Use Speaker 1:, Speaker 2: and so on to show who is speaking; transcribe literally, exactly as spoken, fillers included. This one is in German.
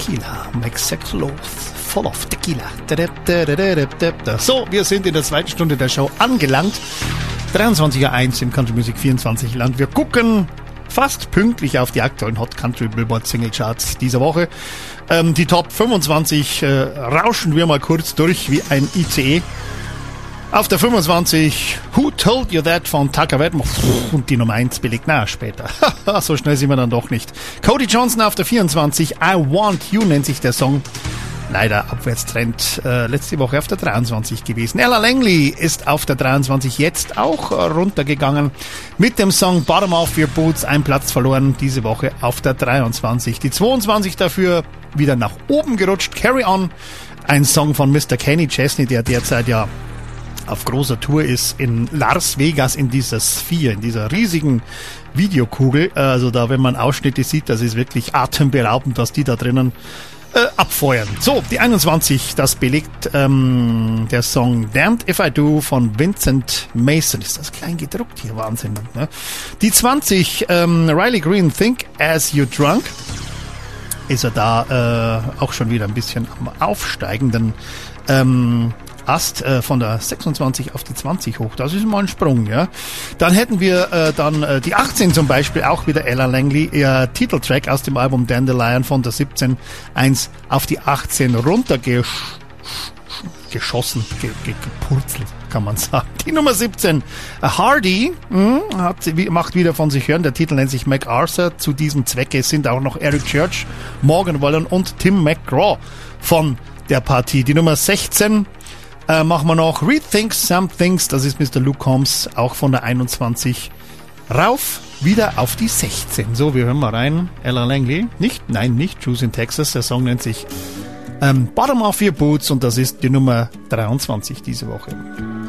Speaker 1: Tequila makes sex loath full of tequila. So, wir sind in der zweiten Stunde der Show angelangt. dreiundzwanzig Uhr eins im Country Music vierundzwanzig Land. Wir gucken fast pünktlich auf die aktuellen Hot Country Billboard Single Charts dieser Woche. Ähm, die Top fünfundzwanzig äh, rauschen wir mal kurz durch wie ein I C E. Auf der fünfundzwanzig Who Told You That von Tucker Wedmore. Und die Nummer eins belegt, na später. So schnell sind wir dann doch nicht. Cody Johnson auf der vierundzwanzig. I Want You nennt sich der Song. Leider Abwärtstrend, äh, letzte Woche auf der dreiundzwanzig gewesen. Ella Langley ist auf der dreiundzwanzig jetzt auch äh, runtergegangen mit dem Song Bottom Off Your Boots, ein Platz verloren diese Woche auf der dreiundzwanzig. Die zweiundzwanzig dafür wieder nach oben gerutscht. Carry On, ein Song von Mister Kenny Chesney, der derzeit ja auf großer Tour ist in Las Vegas in dieser Sphere, in dieser riesigen Videokugel. Also da, wenn man Ausschnitte sieht, das ist wirklich atemberaubend, was die da drinnen Äh, abfeuern. So, die einundzwanzig, das belegt ähm, der Song Damned If I Do von Vincent Mason. Ist das klein gedruckt hier? Wahnsinn. Ne? Die zwanzig, ähm, Riley Green, Think As You Drunk. Ist er da äh, auch schon wieder ein bisschen am aufsteigenden ähm, Ast äh, von der sechsundzwanzig auf die zwanzig hoch. Das ist mal ein Sprung, ja. Dann hätten wir äh, dann äh, die achtzehn zum Beispiel, auch wieder Ella Langley, ihr Titeltrack aus dem Album Dandelion von der siebzehn, eins auf die achtzehn runtergeschossen, ge, ge, gepurzelt, kann man sagen. Die Nummer siebzehn, Hardy, mh, hat, macht wieder von sich hören. Der Titel nennt sich MacArthur. Zu diesem Zwecke sind auch noch Eric Church, Morgan Wallen und Tim McGraw von der Partie. Die Nummer sechzehn, Äh, machen wir noch Rethink Some Things, das ist Mister Luke Combs, auch von der einundzwanzig rauf, wieder auf die sechzehn. So, wir hören mal rein. Ella Langley, nicht, nein, nicht Juice in Texas, der Song nennt sich ähm, Bottom of Your Boots und das ist die Nummer dreiundzwanzig diese Woche.